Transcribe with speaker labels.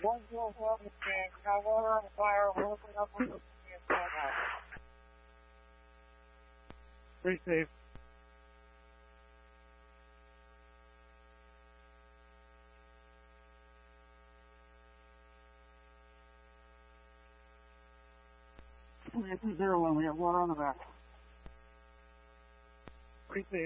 Speaker 1: 107, got water on the fire, we're hooking up with the
Speaker 2: Pretty safe.
Speaker 1: It's 0-1, we have water on the back.
Speaker 2: Pretty safe.